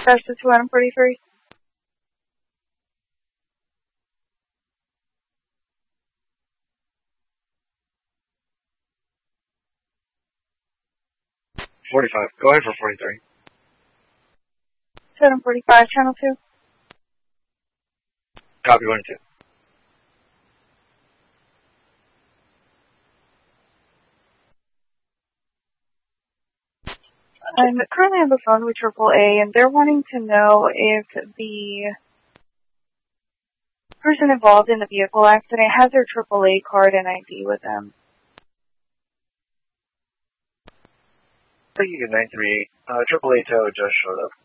That's the 243. Go ahead for 43. 745, channel 2. Copy 1 and 2. I'm currently on the phone with AAA, and they're wanting to know if the person involved in the vehicle accident has their AAA card and ID with them. Thank you, 938. AAA tow just showed up.